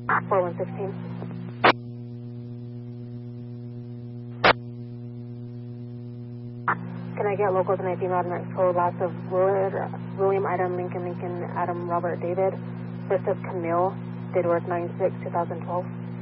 4116. Can I get locals in IP Max code? Last of Willard, William, Adam, Lincoln, Adam, Robert, David. First of Camille, date worth 9/6/2012.